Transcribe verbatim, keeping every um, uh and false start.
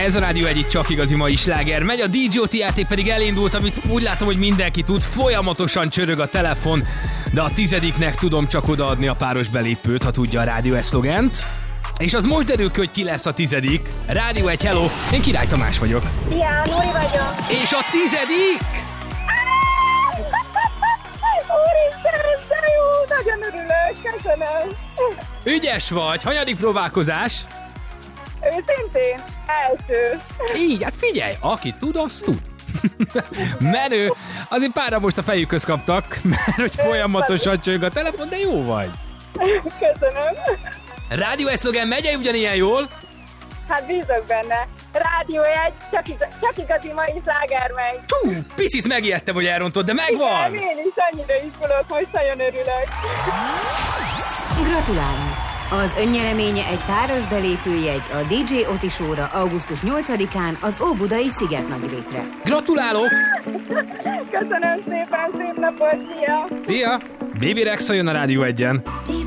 Ez a Rádió egyik csak igazi mai sláger. Megy a dé jé o té játék pedig elindult, amit úgy látom, hogy mindenki tud. Folyamatosan csörög a telefon, de a tizediknek tudom csak odaadni a páros belépőt, ha tudja a Rádió egy szlogent. És az most derül ki, hogy ki lesz a tizedik. Rádió egy, hello! Én Király Tamás vagyok. Ja, Nóri vagyok. És a tizedik? Úristen, de jó, nagyon örülök, köszönöm. Ügyes vagy, hanyadik próbálkozás? Őszintén, első. Így, hát figyelj, aki tud, az tud. Menő, azért párra most a fejükhöz kaptak, mert hogy folyamatosan csörög a telefon, de jó vagy. Köszönöm. Rádió egy szlogen megy ugyanilyen jól? Hát bízok benne. Rádió egy, csak, igaz, csak igazi mai sláger megy. Hú, picit megijedtem, hogy elrontod, de megvan! Igen, én is annyira izgulok, most nagyon örülök. Gratulálunk! Az önnyereménye egy páros belépőjegy a dé jé Oti Show-ra augusztus nyolcadikán az Óbudai Szigetnagyrétre. Gratulálok! Köszönöm szépen, szép napot, szia! Szia! Baby Rexha jön a Rádió egyen.